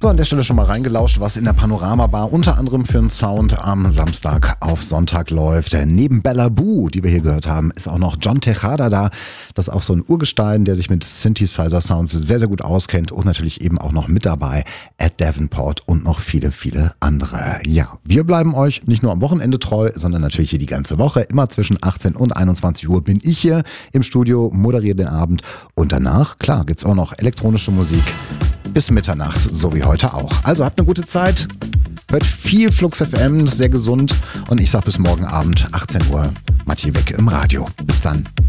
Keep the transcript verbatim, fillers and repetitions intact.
So, an der Stelle schon mal reingelauscht, was in der Panorama-Bar unter anderem für einen Sound am Samstag auf Sonntag läuft. Neben Bella Boo, die wir hier gehört haben, ist auch noch John Tejada da. Das ist auch so ein Urgestein, der sich mit Synthesizer-Sounds sehr, sehr gut auskennt und natürlich eben auch noch mit dabei Ed Davenport und noch viele, viele andere. Ja, wir bleiben euch nicht nur am Wochenende treu, sondern natürlich hier die ganze Woche. Immer zwischen achtzehn und einundzwanzig Uhr bin ich hier im Studio, moderiere den Abend und danach, klar, gibt's auch noch elektronische Musik. Bis Mitternacht, so wie heute auch. Also habt eine gute Zeit, hört viel Flux F M, sehr gesund und ich sag bis morgen Abend, achtzehn Uhr, Matti Wecke im Radio. Bis dann.